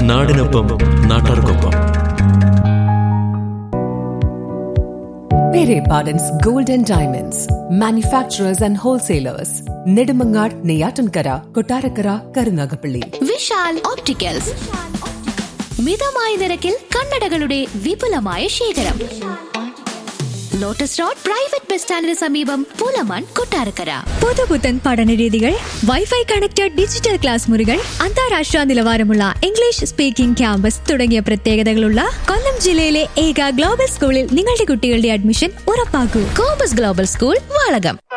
നാടിനൊപ്പം നാട്ടാർക്കൊപ്പം. Pere Pardon's Gold and Diamonds, manufacturers and wholesalers. Nedumangad, Neyyattinkara, Kottarakkara, Karunagappally. Vishal opticals, മിതമായ നിരക്കിൽ കണ്ണടകളുടെ വിപുലമായ ശേഖരം. ലോട്ടസ് റോഡ് പ്രൈവറ്റ് ബസ് സ്റ്റാൻഡിന് സമീപം, പുലമൺ, കൊട്ടാരക്കര. പുതുപുത്തൻ പഠനരീതികൾ, വൈഫൈ കണക്റ്റഡ് ഡിജിറ്റൽ ക്ലാസ് മുറികൾ, അന്താരാഷ്ട്ര നിലവാരമുള്ള ഇംഗ്ലീഷ് സ്പീക്കിംഗ് ക്യാമ്പസ് തുടങ്ങിയ പ്രത്യേകതകളുള്ള കൊല്ലം ജില്ലയിലെ ഏക ഗ്ലോബൽ സ്കൂളിൽ നിങ്ങളുടെ കുട്ടികളുടെ admission ഉറപ്പാക്കൂ. Compass global school, Valakom.